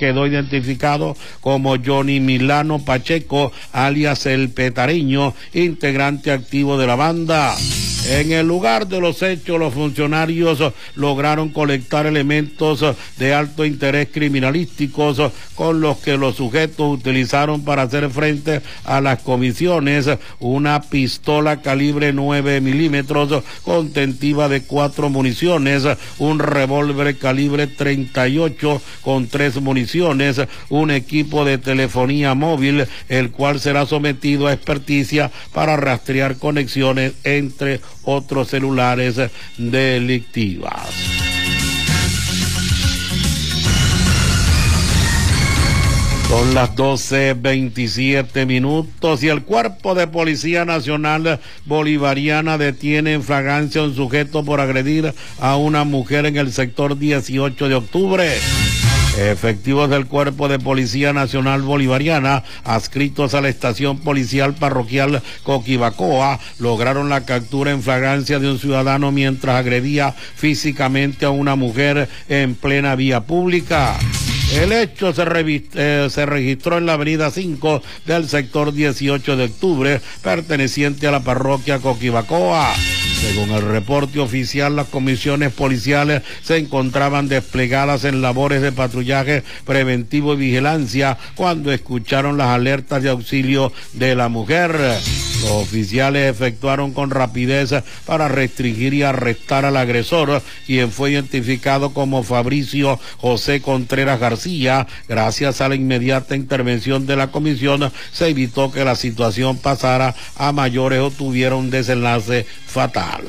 quedó identificado como Johnny Milano Pacheco, alias El Petareño, integrante activo de la banda. En el lugar de los hechos, los funcionarios lograron colectar elementos de alto interés criminalísticos con los que los sujetos utilizaron para hacer frente a las comisiones: una pistola calibre 9 milímetros contentiva de 4 municiones, un revólver calibre 38 con 3 municiones, un equipo de telefonía móvil, el cual será sometido a experticia para rastrear conexiones entre otros celulares delictivas. Son las 12:27 y el Cuerpo de Policía Nacional Bolivariana detiene en flagrancia a un sujeto por agredir a una mujer en el sector 18 de octubre. Efectivos del Cuerpo de Policía Nacional Bolivariana, adscritos a la Estación Policial Parroquial Coquibacoa, lograron la captura en flagrancia de un ciudadano mientras agredía físicamente a una mujer en plena vía pública. El hecho se registró en la avenida 5 del sector 18 de octubre, perteneciente a la parroquia Coquibacoa. Según el reporte oficial, las comisiones policiales se encontraban desplegadas en labores de patrullaje preventivo y vigilancia cuando escucharon las alertas de auxilio de la mujer. Los oficiales efectuaron con rapidez para restringir y arrestar al agresor, quien fue identificado como Fabricio José Contreras García. Gracias a la inmediata intervención de la comisión, se evitó que la situación pasara a mayores o tuviera un desenlace fatal.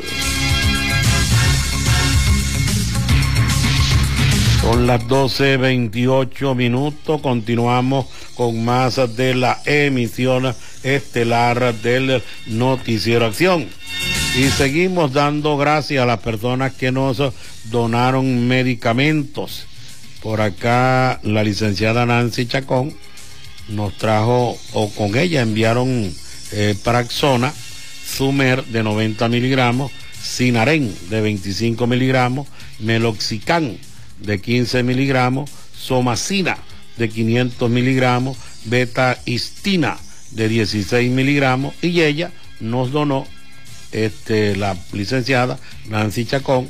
Son las 12:28, continuamos con más de la emisión estelar del Noticiero Acción. Y seguimos dando gracias a las personas que nos donaron medicamentos. Por acá la licenciada Nancy Chacón nos trajo, o con ella enviaron Praxona, Sumer de 90 miligramos, Sinarén de 25 miligramos, Meloxicam de 15 miligramos, Somacina de 500 miligramos, Betahistina de 16 miligramos, y ella nos donó, la licenciada Nancy Chacón,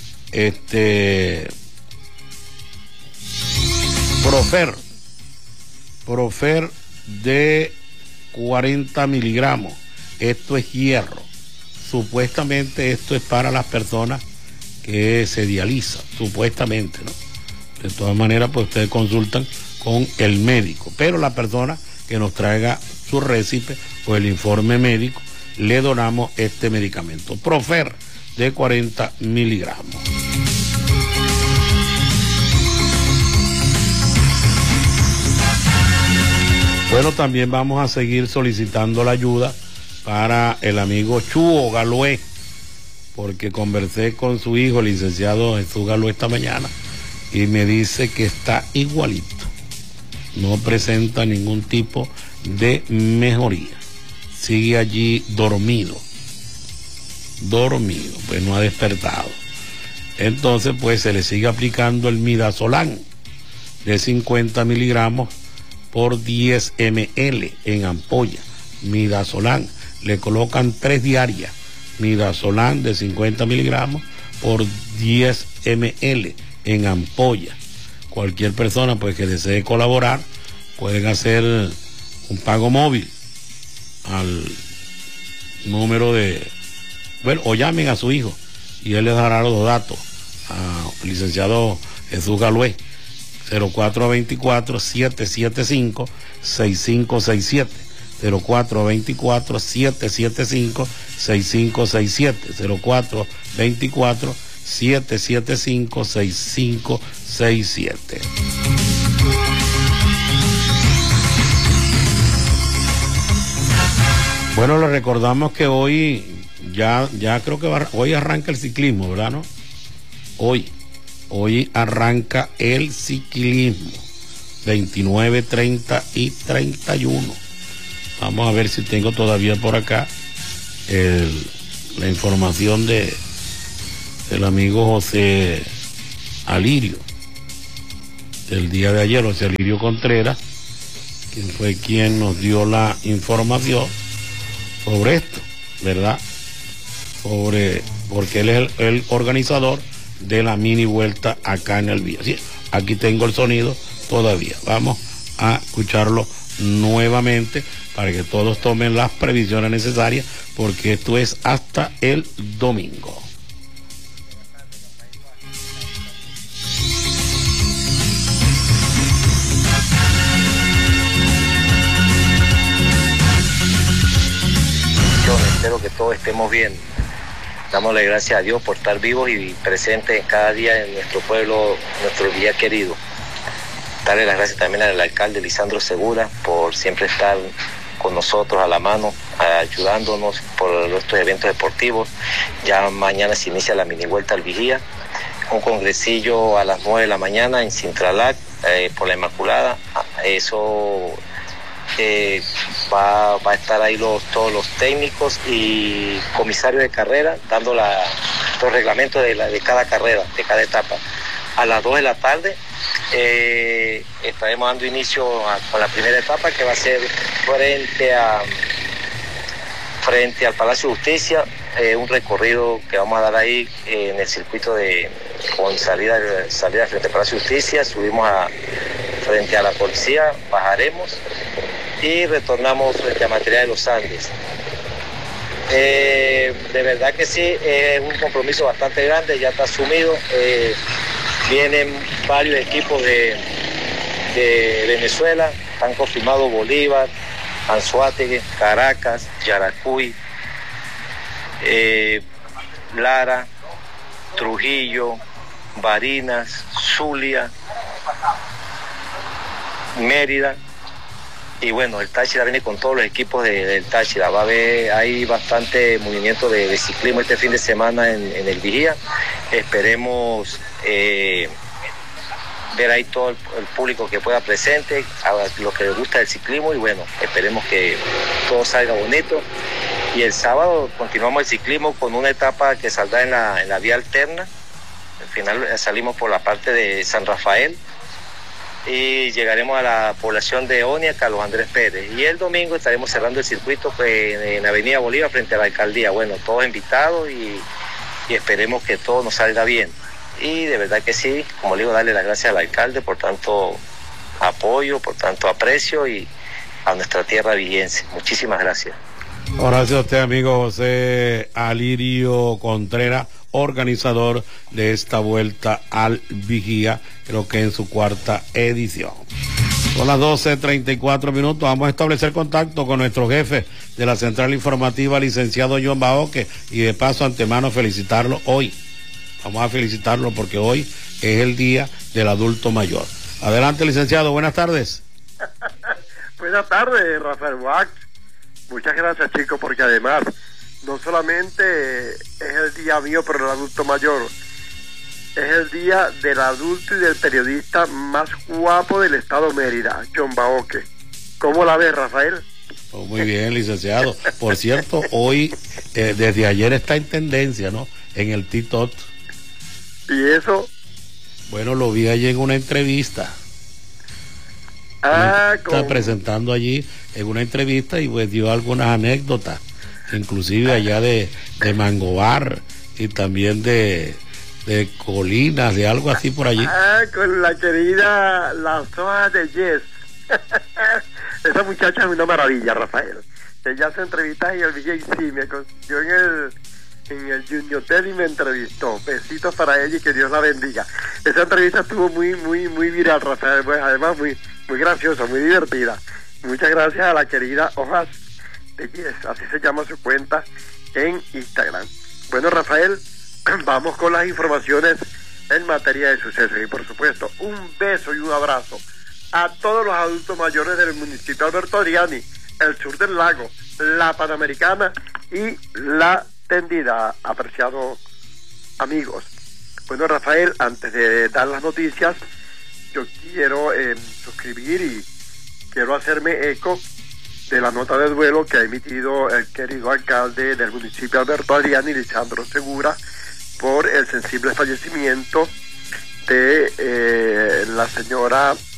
Profer de 40 miligramos. Esto es hierro. Supuestamente esto es para las personas que se dializan, supuestamente, ¿no? De todas maneras, pues ustedes consultan con el médico, pero la persona que nos traiga su récipe o el informe médico, le donamos este medicamento, Profer de 40 miligramos. Bueno, también vamos a seguir solicitando la ayuda para el amigo Chuo Galoé, porque conversé con su hijo, el licenciado Jesús Galoé, esta mañana, y me dice que está igualito, no presenta ningún tipo de mejoría, sigue allí dormido, pues no ha despertado. Entonces, pues se le sigue aplicando el Midazolam de 50 miligramos por 10 ml en ampolla. Midazolam, le colocan 3 diarias, Midazolam de 50 miligramos por 10 ml en ampolla. Cualquier persona pues que desee colaborar, pueden hacer un pago móvil al número o llamen a su hijo y él les dará los datos al licenciado Jesús Galoé, 0424-775-6567, 0424-775-6567, 0424-775-6567. Bueno, le recordamos que hoy ya creo que hoy arranca el ciclismo, ¿verdad, no? Hoy arranca el ciclismo, 29, 30 y 31. Vamos a ver si tengo todavía por acá la información del amigo José Alirio. del día de ayer, José Lirio Contreras, quien fue quien nos dio la información sobre esto, ¿verdad? Porque él es el organizador de la mini vuelta acá en el Villa. Sí, aquí tengo el sonido todavía. Vamos a escucharlo nuevamente para que todos tomen las previsiones necesarias, porque esto es hasta el domingo. Espero que todos estemos bien. Damos las gracias a Dios por estar vivos y presentes cada día en nuestro pueblo, nuestro día querido. Darle las gracias también al alcalde Lisandro Segura por siempre estar con nosotros a la mano, ayudándonos por estos eventos deportivos. Ya mañana se inicia la mini vuelta al Vigía, un congresillo a las 9 de la mañana en Cintralac, por la Inmaculada. Eso va a estar ahí todos los técnicos y comisarios de carrera dando los reglamentos de cada carrera, de cada etapa. A las 2 de la tarde estaremos dando inicio con la primera etapa, que va a ser frente al Palacio de Justicia, un recorrido que vamos a dar ahí en el circuito con salida frente al Palacio de Justicia. Subimos frente a la policía, bajaremos y retornamos frente a Material de los Andes. De verdad que sí, es un compromiso bastante grande, ya está asumido. Vienen varios equipos de Venezuela, están confirmados Bolívar, Anzoátegui, Caracas, Yaracuy, Lara, Trujillo, Barinas, Zulia, Mérida. Y bueno, el Táchira viene con todos los equipos del Táchira. Hay bastante movimiento de ciclismo este fin de semana en el Vigía. Esperemos ver ahí todo el público que pueda presente, a los que les gusta el ciclismo, y bueno, esperemos que todo salga bonito. Y el sábado continuamos el ciclismo con una etapa que saldrá en la vía alterna. Al final salimos por la parte de San Rafael y llegaremos a la población de Onia, Carlos Andrés Pérez. Y el domingo estaremos cerrando el circuito en Avenida Bolívar frente a la alcaldía. Bueno, todos invitados y esperemos que todo nos salga bien. Y de verdad que sí, como le digo, darle las gracias al alcalde por tanto apoyo, por tanto aprecio, y a nuestra tierra vigense. Muchísimas gracias. Gracias a usted, amigo José Alirio Contreras, organizador de esta vuelta al Vigía, creo que en su cuarta edición. Son las 12:34. Vamos a establecer contacto con nuestro jefe de la central informativa, licenciado John Baoque, y de paso antemano felicitarlo hoy. Vamos a felicitarlo porque hoy es el día del adulto mayor. Adelante, licenciado, buenas tardes. Buenas tardes, Rafael Wax. Muchas gracias, chicos, porque además no solamente es el día mío, pero el adulto mayor, es el día del adulto y del periodista más guapo del estado Mérida, John Baoque. ¿Cómo la ves, Rafael? Oh, muy bien, licenciado. Por cierto, hoy, desde ayer está en tendencia, ¿no? En el TikTok. ¿Y eso? Bueno, lo vi allí en una entrevista. Está presentando allí en una entrevista y pues dio algunas anécdotas, inclusive allá de Mangobar y también de Colinas, de algo así por allí. Con la querida Las Hojas de Yes. Esa muchacha es una maravilla, Rafael. Ella hace entrevistas y el DJ sí me consiguió en el Junior Hotel y me entrevistó. Besitos para ella y que Dios la bendiga. Esa entrevista estuvo muy viral, Rafael. Pues, además muy graciosa, muy divertida. Muchas gracias a la querida Hojas de Yes, así se llama su cuenta en Instagram. Bueno, Rafael, vamos con las informaciones en materia de sucesos y por supuesto un beso y un abrazo a todos los adultos mayores del municipio Alberto Adriani, el sur del lago, la Panamericana y la Tendida, apreciados amigos. Bueno, Rafael, antes de dar las noticias, yo quiero suscribir y quiero hacerme eco de la nota de duelo que ha emitido el querido alcalde del municipio Alberto Adriani, Lisandro Segura, por el sensible fallecimiento de la señora